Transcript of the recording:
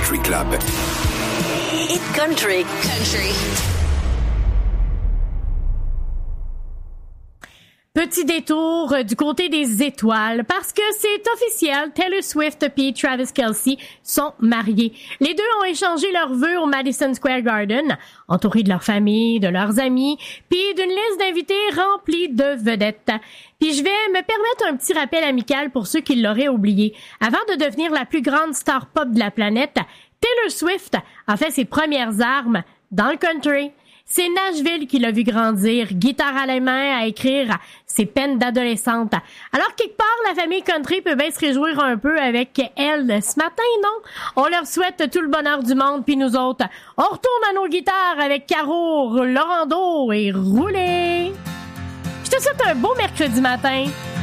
Country Club. Hit Country. Petit détour du côté des étoiles parce que c'est officiel, Taylor Swift et Travis Kelce sont mariés. Les deux ont échangé leurs vœux au Madison Square Garden, entourés de leur famille, de leurs amis, puis d'une liste d'invités remplie de vedettes. Puis je vais me permettre un petit rappel amical pour ceux qui l'auraient oublié. Avant de devenir la plus grande star pop de la planète, Taylor Swift a fait ses premières armes dans le country. C'est Nashville qui l'a vu grandir, guitare à la main, à écrire ses peines d'adolescente. Alors, quelque part, la famille country peut bien se réjouir un peu avec elle ce matin, non? On leur souhaite tout le bonheur du monde, puis nous autres, on retourne à nos guitares avec Caro, Laurando et Rouler. Je te souhaite un beau mercredi matin.